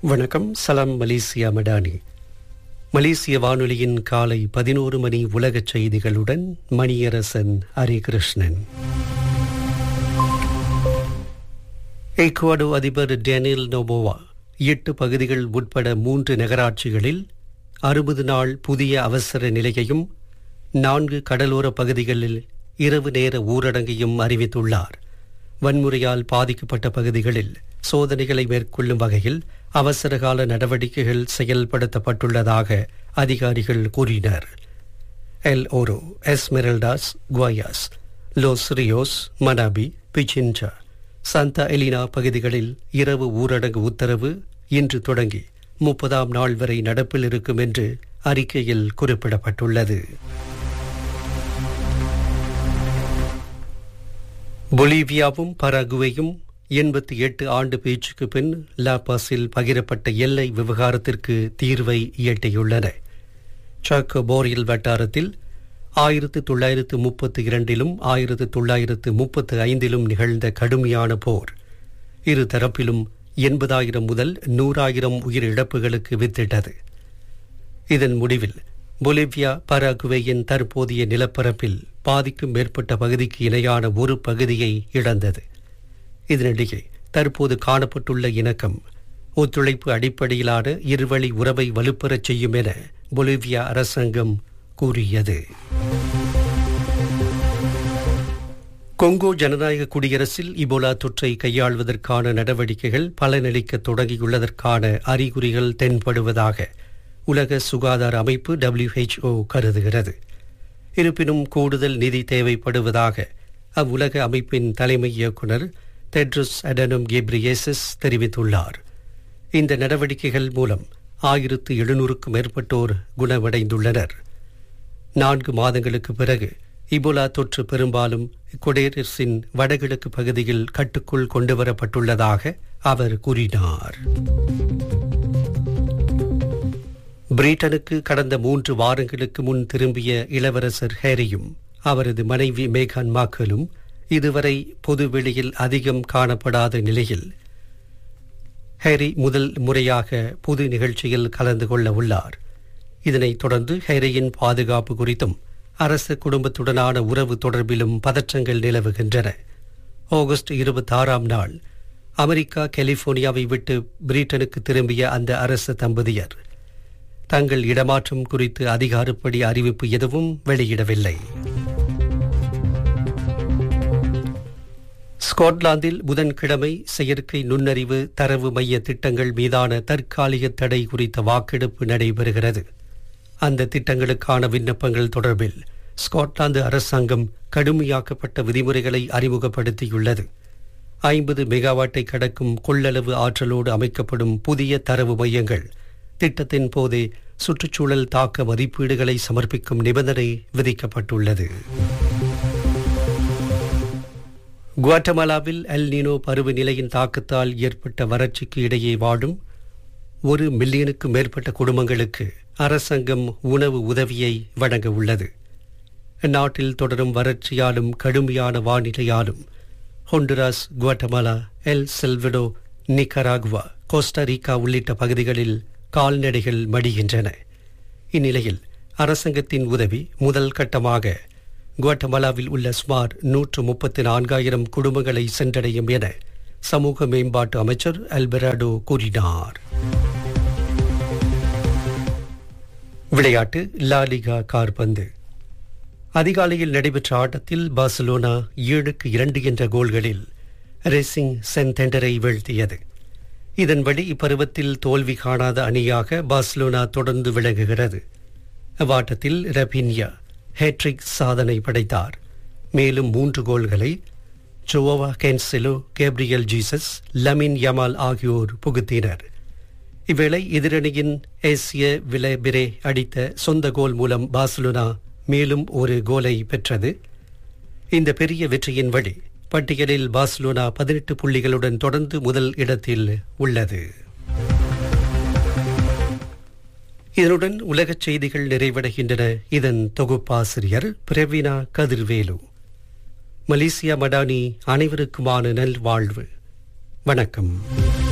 வணக்கம். சலாம் மலேசியா மடானி. மலேசிய வானொலியின் காலை 11 மணி உலகச் செய்திகளுடன் மணியரசன் ஹரிகிருஷ்ணன். ஈக்குவடோ அதிபர் டேனியல் நோபோவா 8 பகுதிகள் உட்பட 3 நகராட்சிகளில் 60 நாள் புதிய அவசர நிலையையும் 4 கடலோர பகுதிகளில் இரவு நேர ஊரடங்கையும் அறிவித்துள்ளார். வன்முறையால் பாதிக்கப்பட்ட பகுதிகளில் சோதனைகளை மேற்கொள்ளும் வகையில் அவசரகால நடவடிக்கைகள் செயல்படுத்தப்பட்டுள்ளதாக அதிகாரிகள் கூறினர். L ஓரோ, எஸ்மெரல்டாஸ், குவாயாஸ், lows Rios, மனாபி, பிச்சின்சா, Shantha Elina பகுதிகளில் இரவு ஊரடங்கு உத்தரவு இன்று தொடங்கி 30ஆம் நாள் வரை நடப்பில் இருக்கும் என்று அறிக்கையில் குறிப்பிடப்பட்டுள்ளது. பொலிவியாவும் பராகுவேயும் 88 ஆண்டு பேச்சுக்கு பின் லாபாஸில் பகிரப்பட்ட எல்லை விவகாரத்திற்கு தீர்வை எட்டியுள்ளன. சாக்கோ போரியல் வட்டாரத்தில் 1932 1935 நிகழ்ந்த கடுமையான போர் இரு தரப்பிலும் 80,000 முதல் 100,000 உயிரிழப்புகளுக்கு வித்திட்டது. இதன் முடிவில் பொலிவியா பராகுவேயின் தற்போதைய நிலப்பரப்பில் பாதிக்கும் மேற்பட்ட பகுதிக்கு இணையான ஒரு பகுதியை இழந்தது. இதனிடையே தற்போது காணப்பட்டுள்ள இணக்கம் ஒத்துழைப்பு அடிப்படையிலான இருவழி உறவை வலுப்பெறச் செய்யும் என பொலிவியா அரசாங்கம் கூறியது. கொங்கோ ஜனநாயக குடியரசில் இபோலா தொற்றை கையாள்வதற்கான நடவடிக்கைகள் பலனளிக்க தொடங்கியுள்ளதற்கான அறிகுறிகள் தென்படுவதாக உலக சுகாதார அமைப்பு WHO கருதுகிறது. இருப்பினும் கூடுதல் நிதி தேவைப்படுவதாக அவ்வுலக அமைப்பின் தலைமை இயக்குனர் டெட்ரோஸ் அடனோம் கெப்ரியேசஸ் தெரிவித்துள்ளார். இந்த நடவடிக்கைகள் மூலம் 1700க்கும் மேற்பட்டோர் குணமடைந்துள்ளனர். 4 மாதங்களுக்கு பிறகு இபோலா தொற்று பெரும்பாலும் கொடேரஸின் வடகிழக்கு பகுதியில் கட்டுக்குள் கொண்டுவரப்பட்டுள்ளதாக அவர் கூறினார். பிரிட்டனுக்கு கடந்த 3 வாரங்களுக்கு முன் திரும்பிய இளவரசர் ஹேரியும் அவரது மனைவி மேகான் மார்கலும் இதுவரை பொதுவெளியில் அதிகம் காணப்படாத நிலையில் ஹேரி முதல் முறையாக பொது நிகழ்ச்சியில் கலந்து கொள்ள உள்ளார். இதனைத் தொடர்ந்து ஹேரியின் பாதுகாப்பு குறித்தும் அரச குடும்பத்துடனான உறவு தொடர்பிலும் பதற்றங்கள் நிலவுகின்றன. ஆகஸ்ட் 26ஆம் நாள் அமெரிக்கா கலிபோர்னியாவை விட்டு பிரிட்டனுக்கு திரும்பிய அந்த அரச தம்பதியர் தங்கள் இடமாற்றம் குறித்து அதிகாரப்படி அறிவிப்பு எதுவும் வெளியிடவில்லை. ஸ்காட்லாந்தில் புதன்கிழமை செயற்கை நுண்ணறிவு தரவு மைய திட்டங்கள் மீதான தற்காலிக தடை குறித்த வாக்கெடுப்பு நடைபெறுகிறது. அந்த திட்டங்களுக்கான விண்ணப்பங்கள் தொடர்பில் ஸ்காட்லாந்து அரசாங்கம் கடுமையாக்கப்பட்ட விதிமுறைகளை அறிமுகப்படுத்தியுள்ளது. 50 மெகாவாட்டை கடக்கும் கொள்ளளவு ஆற்றலோடு அமைக்கப்படும் புதிய தரவு மையங்கள் திட்டத்தின் போதே சுற்றுச்சூழல் தாக்க மதிப்பீடுகளை சமர்ப்பிக்கும் நிபந்தனை விதிக்கப்பட்டுள்ளது. குவாட்டமாலாவில் எல் நீனோ பருவநிலையின் தாக்கத்தால் ஏற்பட்ட வறட்சிக்கு இடையே வாடும் 1 மில்லியனுக்கும் மேற்பட்ட குடும்பங்களுக்கு அரசாங்கம் உணவு உதவியை வழங்க உள்ளது. நாட்டில் தொடரும் வறட்சியாலும் கடுமையான வானிலையாலும் Honduras, Guatemala, L செல்வடோ, Nicaragua, Costa Rica உள்ளிட்ட பகுதிகளில் கால்நடைகள் மடிகின்றன. இந்நிலையில் அரசாங்கத்தின் உதவி முதல் கட்டமாக குவாட்டமாலாவில் உள்ள சுமார் 134,000 குடும்பங்களை சென்றடையும் என சமூக மேம்பாட்டு அமைச்சர் அல்பெராடோ கூறினார். விளையாட்டு. லா லிகா கால்பந்து. அதிகாலையில் நடைபெற்ற ஆட்டத்தில் பார்சிலோனா 7-2 என்ற கோல்களில் ரேசிங் சென்டெண்டரை வீழ்த்தியது. இதன் வழி இப்பருவத்தில் தோல்வி காணாத அணியாக பார்சிலோனா தொடர்ந்து விளங்குகிறது. அவ்வாட்டத்தில் ரபின்யா ஹேட்ரிக் சாதனை படைத்தார். மேலும் 3 கோல்களை ஜோவா கேன்செலோ, கேப்ரியல் ஜீசஸ், லமின் யமால் ஆகியோர் புகுத்தினர். இவ்வேளை எதிரணியின் ஏசிய விலபிரே அடித்த சொந்த கோல் மூலம் பார்சிலோனா மேலும் ஒரு கோலை பெற்றது. இந்த பெரிய வெற்றியின் வழி பட்டியலில் பார்சிலோனா 18 புள்ளிகளுடன் தொடர்ந்து முதல் இடத்தில் உள்ளது. இதனுடன் உலகச் செய்திகள் நிறைவடைகின்றன. இதன் தொகுப்பாசிரியர் பிரவீனா கதிர்வேலு. மலேசியா மடானி அனைவருக்குமான நல்வாழ்வு. வணக்கம்.